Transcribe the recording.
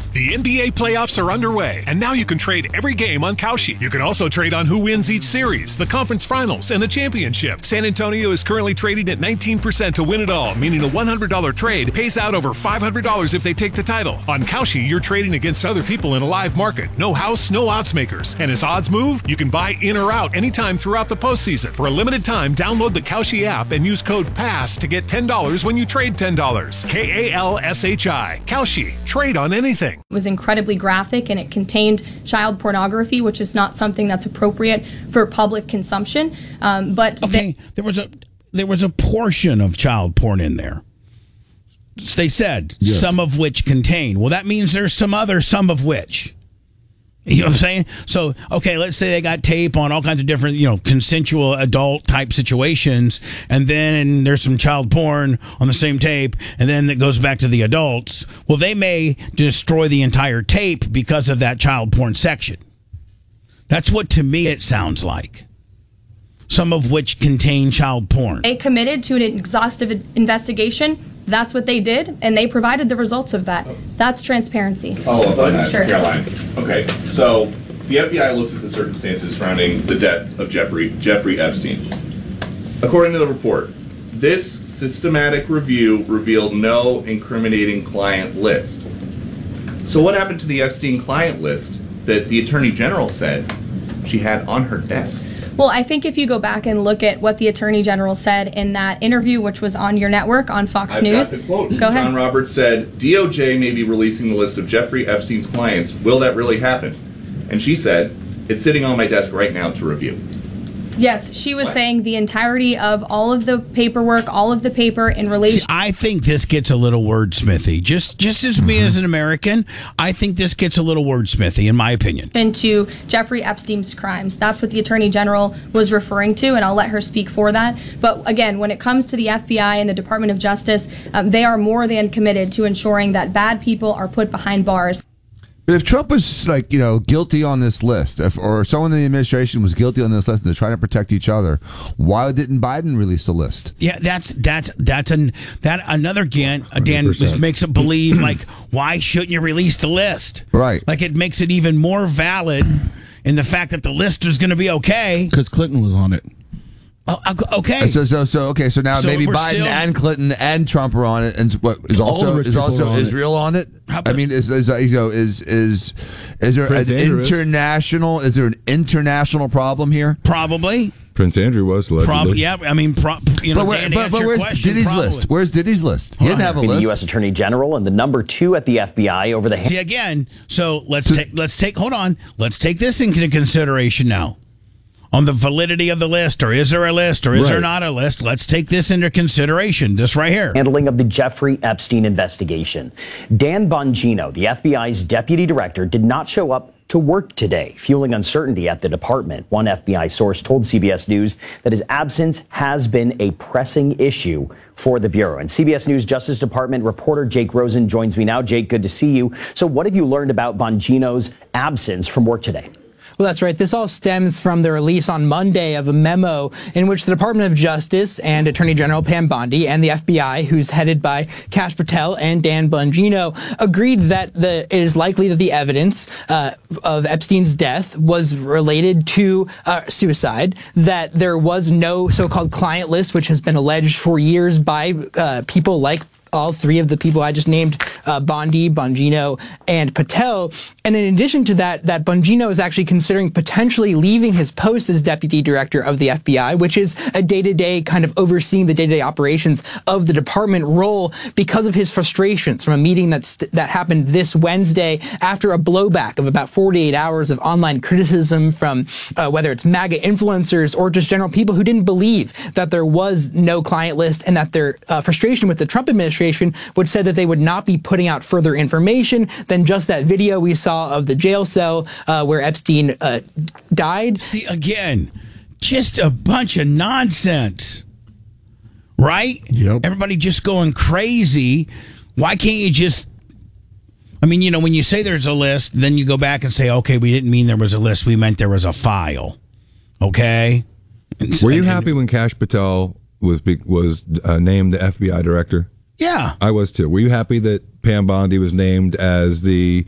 The NBA playoffs are underway, and now you can trade every game on Kalshi. You can also trade on who wins each series, the conference finals, and the championship. San Antonio is currently trading at 19% to win it all, meaning a $100 trade pays out over $500 if they take the title. On Kalshi, you're trading against other people in a live market. No house, no odds makers. And as odds move, you can buy in or out anytime throughout the postseason. For a limited time, download the Kalshi app and use code PASS to get $10 when you trade $10. KALSHI. Kalshi. Trade on anything. Was incredibly graphic, and it contained child pornography, which is not something that's appropriate for public consumption. But there was a portion of child porn in there. They said some of which contain. Well, that means there's some of which. You know what I'm saying? So, okay, let's say they got tape on all kinds of different, consensual adult type situations, and then there's some child porn on the same tape, and then it goes back to the adults. Well, they may destroy the entire tape because of that child porn section. That's what, to me, it sounds like. Some of which contain child porn. They committed to an exhaustive investigation. That's what they did, and they provided the results of that. That's transparency. Follow up on that, Sure. Caroline. Okay, so the FBI looks at the circumstances surrounding the death of Jeffrey Epstein. According to the report, this systematic review revealed no incriminating client list. So what happened to the Epstein client list that the Attorney General said she had on her desk? Well, I think if you go back and look at what the Attorney General said in that interview, which was on your network, on Fox News. I've got the quote. Go ahead. John Roberts said, DOJ may be releasing the list of Jeffrey Epstein's clients. Will that really happen? And she said, it's sitting on my desk right now to review. Yes, she was saying the entirety of all of the paperwork, all of the paper in relation. See, I think this gets a little wordsmithy. Just as me as an American, I think this gets a little wordsmithy, in my opinion. Into Jeffrey Epstein's crimes. That's what the Attorney General was referring to, and I'll let her speak for that. But again, when it comes to the FBI and the Department of Justice, they are more than committed to ensuring that bad people are put behind bars. But if Trump was guilty on this list, or someone in the administration was guilty on this list, and they're trying to protect each other, why didn't Biden release the list? Yeah, another Dan makes it believe why shouldn't you release the list? Right, like it makes it even more valid in the fact that the list is going to be okay because Clinton was on it. Okay. So now maybe Biden and Clinton and Trump are on it, and what is also Israel on it? I mean, is there an international problem here? Probably. Prince Andrew was allegedly. Yeah, I mean, but where's Diddy's list? Where's Diddy's list? He didn't have a list. The U.S. Attorney General and the number 2 at the FBI over the. See again. So let's take this into consideration now. On the validity of the list, or is there a list, or is there not a list? Let's take this into consideration. This right here. Handling of the Jeffrey Epstein investigation. Dan Bongino, the FBI's deputy director, did not show up to work today, fueling uncertainty at the department. One FBI source told CBS News that his absence has been a pressing issue for the Bureau. And CBS News Justice Department reporter Jake Rosen joins me now. Jake, good to see you. So what have you learned about Bongino's absence from work today? Well, that's right. This all stems from the release on Monday of a memo in which the Department of Justice and Attorney General Pam Bondi and the FBI, who's headed by Kash Patel and Dan Bongino, agreed that it is likely that the evidence of Epstein's death was related to suicide, that there was no so-called client list, which has been alleged for years by people like all three of the people I just named, Bondi, Bongino, and Patel. And in addition to that Bongino is actually considering potentially leaving his post as deputy director of the FBI, which is a day-to-day kind of overseeing the day-to-day operations of the department role, because of his frustrations from a meeting that happened this Wednesday after a blowback of about 48 hours of online criticism from whether it's MAGA influencers or just general people who didn't believe that there was no client list, and that their frustration with the Trump administration, which said that they would not be putting out further information than just that video we saw of the jail cell where Epstein died. See, again, just a bunch of nonsense, right? Yep. Everybody just going crazy. Why can't you just... I mean, when you say there's a list, then you go back and say, okay, we didn't mean there was a list. We meant there was a file. Okay? Were you happy when Kash Patel was named the FBI director? Yeah. I was too. Were you happy that Pam Bondi was named as the